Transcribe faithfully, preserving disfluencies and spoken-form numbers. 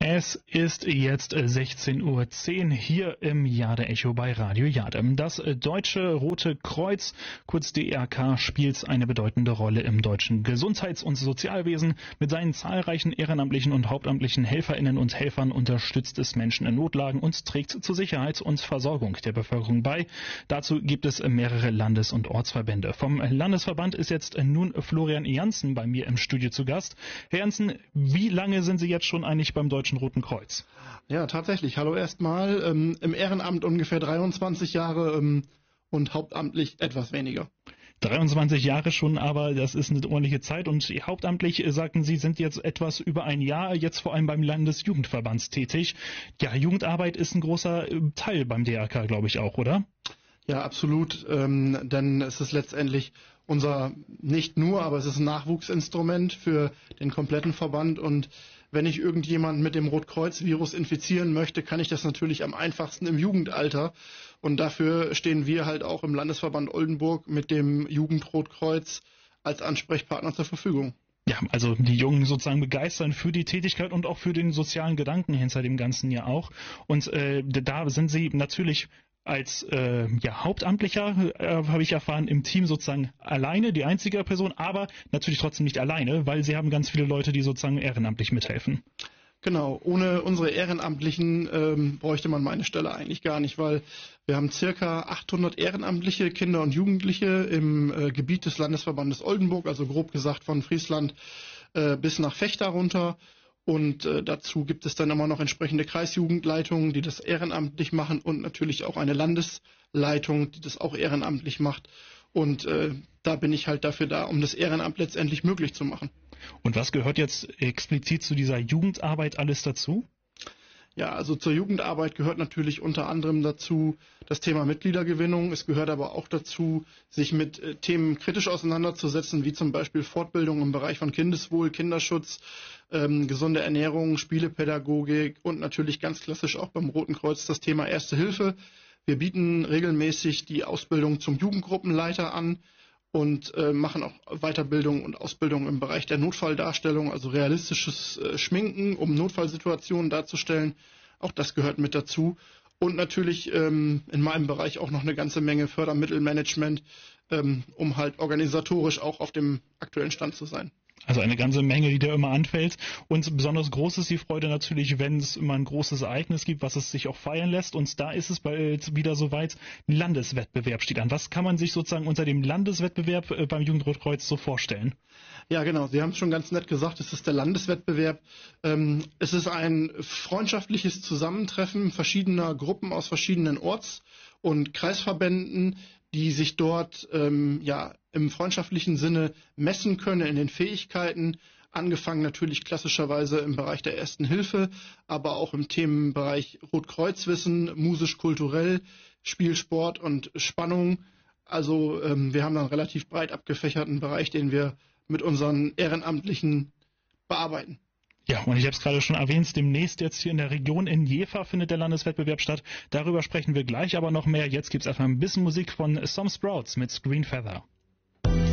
Es ist jetzt sechzehn Uhr zehn hier im Jade Echo bei Radio Jade. Das Deutsche Rote Kreuz, kurz D R K, spielt eine bedeutende Rolle im deutschen Gesundheits- und Sozialwesen. Mit seinen zahlreichen ehrenamtlichen und hauptamtlichen HelferInnen und Helfern unterstützt es Menschen in Notlagen und trägt zur Sicherheit und Versorgung der Bevölkerung bei. Dazu gibt es mehrere Landes- und Ortsverbände. Vom Landesverband ist jetzt nun Florian Jansen bei mir im Studio zu Gast. Herr Jansen, wie lange sind Sie jetzt schon eigentlich beim Deutschen Roten Kreuz? Ja, tatsächlich. Hallo erstmal. Ähm, Im Ehrenamt ungefähr dreiundzwanzig Jahre ähm, und hauptamtlich etwas weniger. dreiundzwanzig Jahre schon, aber das ist eine ordentliche Zeit. Und hauptamtlich, sagten Sie, sind jetzt etwas über ein Jahr jetzt vor allem beim Landesjugendverband tätig. Ja, Jugendarbeit ist ein großer Teil beim D R K, glaube ich auch, oder? Ja, absolut. Ähm, denn es ist letztendlich unser, nicht nur, aber es ist ein Nachwuchsinstrument für den kompletten Verband. Und wenn ich irgendjemanden mit dem Rotkreuz-Virus infizieren möchte, kann ich das natürlich am einfachsten im Jugendalter. Und dafür stehen wir halt auch im Landesverband Oldenburg mit dem Jugendrotkreuz als Ansprechpartner zur Verfügung. Ja, also die Jungen sozusagen begeistern für die Tätigkeit und auch für den sozialen Gedanken hinter dem Ganzen ja auch. Und äh, da sind Sie natürlich als äh, ja, Hauptamtlicher, äh, habe ich erfahren, im Team sozusagen alleine, die einzige Person, aber natürlich trotzdem nicht alleine, weil Sie haben ganz viele Leute, die sozusagen ehrenamtlich mithelfen. Genau, ohne unsere Ehrenamtlichen ähm, bräuchte man meine Stelle eigentlich gar nicht, weil wir haben circa achthundert ehrenamtliche Kinder und Jugendliche im äh, Gebiet des Landesverbandes Oldenburg, also grob gesagt von Friesland äh, bis nach Vechta runter. Und äh, dazu gibt es dann immer noch entsprechende Kreisjugendleitungen, die das ehrenamtlich machen und natürlich auch eine Landesleitung, die das auch ehrenamtlich macht. Und äh, da bin ich halt dafür da, um das Ehrenamt letztendlich möglich zu machen. Und was gehört jetzt explizit zu dieser Jugendarbeit alles dazu? Ja, also zur Jugendarbeit gehört natürlich unter anderem dazu das Thema Mitgliedergewinnung. Es gehört aber auch dazu, sich mit äh, Themen kritisch auseinanderzusetzen, wie zum Beispiel Fortbildung im Bereich von Kindeswohl, Kinderschutz, ähm, gesunde Ernährung, Spielepädagogik und natürlich ganz klassisch auch beim Roten Kreuz das Thema Erste Hilfe. Wir bieten regelmäßig die Ausbildung zum Jugendgruppenleiter an und äh, machen auch Weiterbildung und Ausbildung im Bereich der Notfalldarstellung, also realistisches äh, Schminken, um Notfallsituationen darzustellen. Auch das gehört mit dazu. Und natürlich ähm, in meinem Bereich auch noch eine ganze Menge Fördermittelmanagement, ähm, um halt organisatorisch auch auf dem aktuellen Stand zu sein. Also eine ganze Menge, die da immer anfällt. Und besonders groß ist die Freude natürlich, wenn es immer ein großes Ereignis gibt, was es sich auch feiern lässt. Und da ist es bald wieder soweit, ein Landeswettbewerb steht an. Was kann man sich sozusagen unter dem Landeswettbewerb äh, beim Jugendrotkreuz so vorstellen? Ja, genau. Sie haben es schon ganz nett gesagt, es ist der Landeswettbewerb. Ähm, es ist ein freundschaftliches Zusammentreffen verschiedener Gruppen aus verschiedenen Orts- und Kreisverbänden, die sich dort ähm, ja im freundschaftlichen Sinne messen können in den Fähigkeiten, angefangen natürlich klassischerweise im Bereich der Ersten Hilfe, aber auch im Themenbereich Rotkreuzwissen, musisch-kulturell, Spielsport und Spannung. Also ähm, wir haben da einen relativ breit abgefächerten Bereich, den wir mit unseren Ehrenamtlichen bearbeiten. Ja, und ich habe es gerade schon erwähnt, demnächst jetzt hier in der Region in Jever findet der Landeswettbewerb statt. Darüber sprechen wir gleich aber noch mehr. Jetzt gibt's erstmal ein bisschen Musik von Some Sprouts mit Green Feather.